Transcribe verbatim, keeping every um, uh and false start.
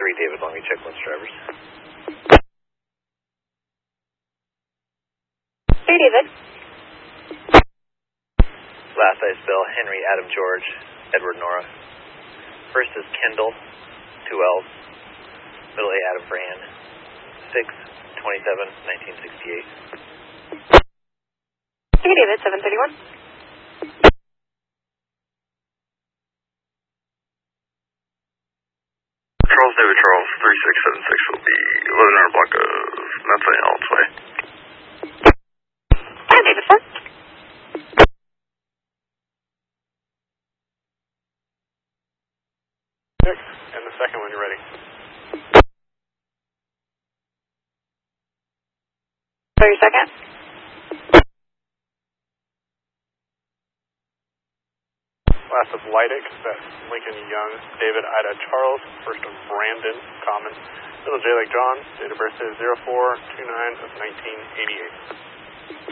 three, David Long, check lunch drivers. Hey, David. Last ice bill, Henry, Adam, George, Edward, Nora. First is Kendall, two L's. Middle A, Adam, Fran. six, twenty-seven, nineteen sixty-eight. Hey, David, seven thirty-one. Charles, David, Charles, three six seven six will be loaded on a block of Mount Saint Helens Way. Hi, David, four. Six, and the second when you're ready. thirty seconds. Last of Leidick, that's Lincoln Young, David, Ida, Charles. First of Brandon, Common. Middle J like John, date of birth is zero four two nine of nineteen eighty-eight.